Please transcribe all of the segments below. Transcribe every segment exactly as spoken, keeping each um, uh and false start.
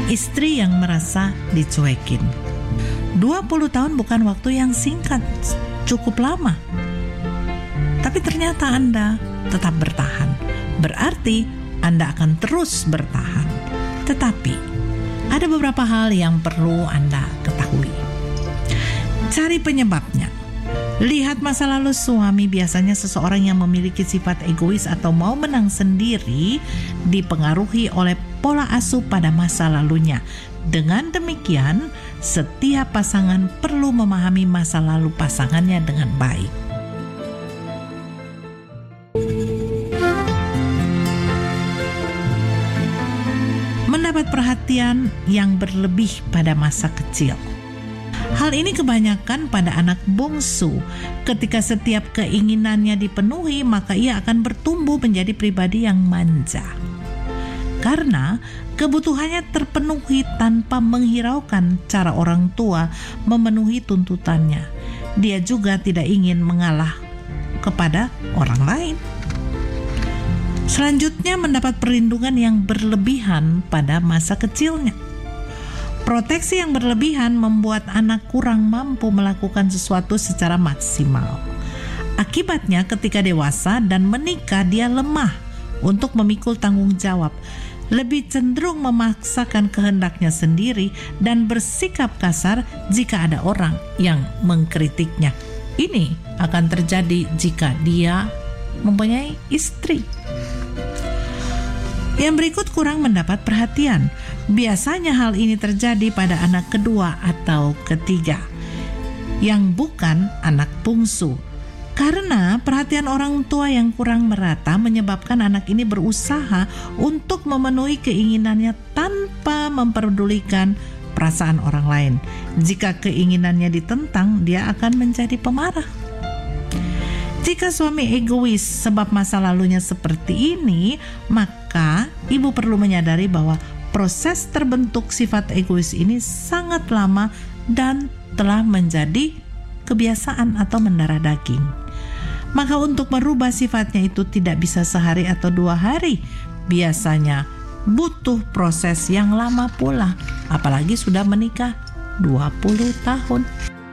istri yang merasa dicuekin. dua puluh tahun bukan waktu yang singkat, cukup lama. Tapi ternyata Anda tetap bertahan. Berarti Anda akan terus bertahan. Tetapi ada beberapa hal yang perlu Anda ketahui. Cari penyebabnya. Lihat masa lalu suami. Biasanya seseorang yang memiliki sifat egois atau mau menang sendiri dipengaruhi oleh pola asuh pada masa lalunya. Dengan demikian, setiap pasangan perlu memahami masa lalu pasangannya dengan baik. Mendapat perhatian yang berlebih pada masa kecil. Hal ini kebanyakan pada anak bungsu. Ketika setiap keinginannya dipenuhi, maka ia akan bertumbuh menjadi pribadi yang manja. Karena kebutuhannya terpenuhi tanpa menghiraukan cara orang tua memenuhi tuntutannya. Dia juga tidak ingin mengalah kepada orang lain. Selanjutnya, mendapat perlindungan yang berlebihan pada masa kecilnya. Proteksi yang berlebihan membuat anak kurang mampu melakukan sesuatu secara maksimal. Akibatnya, ketika dewasa dan menikah, dia lemah untuk memikul tanggung jawab, lebih cenderung memaksakan kehendaknya sendiri dan bersikap kasar jika ada orang yang mengkritiknya. Ini akan terjadi jika dia mempunyai istri. Yang berikut kurang mendapat perhatian. Biasanya hal ini terjadi pada anak kedua atau ketiga, yang bukan anak bungsu. Karena perhatian orang tua yang kurang merata menyebabkan anak ini berusaha untuk memenuhi keinginannya tanpa memperdulikan perasaan orang lain. Jika keinginannya ditentang, dia akan menjadi pemarah. Jika suami egois sebab masa lalunya seperti ini, maka ibu perlu menyadari bahwa proses terbentuk sifat egois ini sangat lama dan telah menjadi kebiasaan atau mendarah daging. Maka untuk merubah sifatnya itu tidak bisa sehari atau dua hari. Biasanya butuh proses yang lama pula, apalagi sudah menikah dua puluh tahun.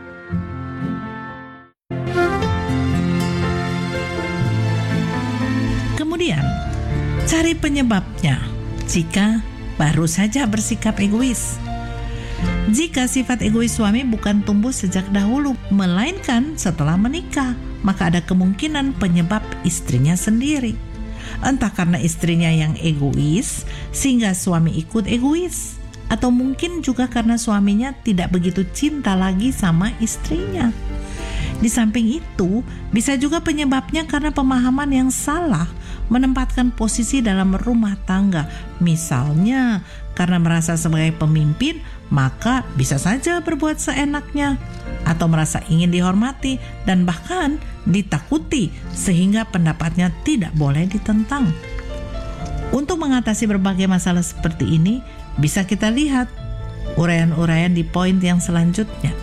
Kemudian, cari penyebabnya jika baru saja bersikap egois. Jika sifat egois suami bukan tumbuh sejak dahulu, melainkan setelah menikah, maka ada kemungkinan penyebab istrinya sendiri. Entah karena istrinya yang egois, sehingga suami ikut egois. Atau mungkin juga karena suaminya tidak begitu cinta lagi sama istrinya. Di samping itu, bisa juga penyebabnya karena pemahaman yang salah menempatkan posisi dalam rumah tangga. Misalnya, karena merasa sebagai pemimpin, maka bisa saja berbuat seenaknya, atau merasa ingin dihormati dan bahkan ditakuti sehingga pendapatnya tidak boleh ditentang. Untuk mengatasi berbagai masalah seperti ini, bisa kita lihat uraian-uraian di poin yang selanjutnya.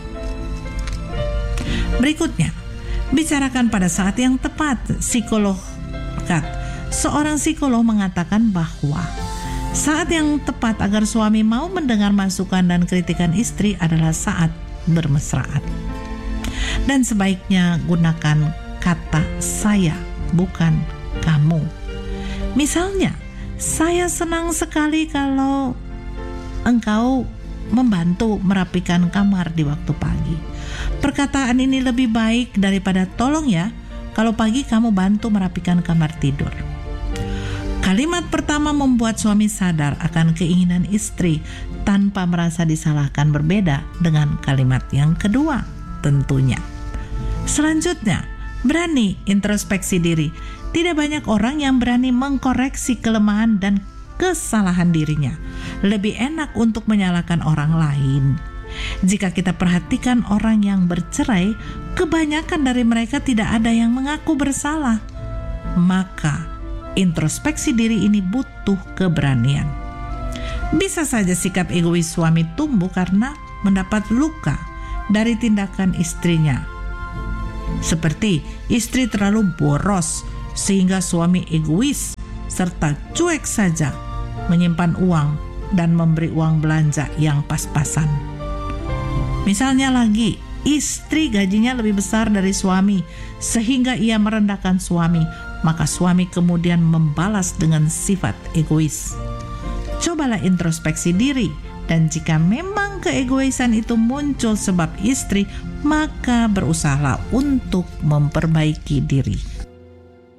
Berikutnya, bicarakan pada saat yang tepat. Psikolog Seorang psikolog mengatakan bahwa saat yang tepat agar suami mau mendengar masukan dan kritikan istri adalah saat bermesraan. Dan sebaiknya gunakan kata saya, bukan kamu. Misalnya, saya senang sekali kalau engkau membantu merapikan kamar di waktu pagi. Perkataan ini lebih baik daripada tolong ya, kalau pagi kamu bantu merapikan kamar tidur. Kalimat pertama membuat suami sadar akan keinginan istri tanpa merasa disalahkan, berbeda dengan kalimat yang kedua tentunya. Selanjutnya, berani introspeksi diri. Tidak banyak orang yang berani mengkoreksi kelemahan dan kesalahan dirinya. Lebih enak untuk menyalahkan orang lain. Jika kita perhatikan orang yang bercerai, kebanyakan dari mereka tidak ada yang mengaku bersalah. Maka introspeksi diri ini butuh keberanian. Bisa saja sikap egois suami tumbuh karena mendapat luka dari tindakan istrinya. Seperti istri terlalu boros sehingga suami egois serta cuek saja menyimpan uang dan memberi uang belanja yang pas-pasan. Misalnya lagi, istri gajinya lebih besar dari suami sehingga ia merendahkan suami, maka suami kemudian membalas dengan sifat egois. Cobalah introspeksi diri, dan jika memang keegoisan itu muncul sebab istri, maka berusahalah untuk memperbaiki diri.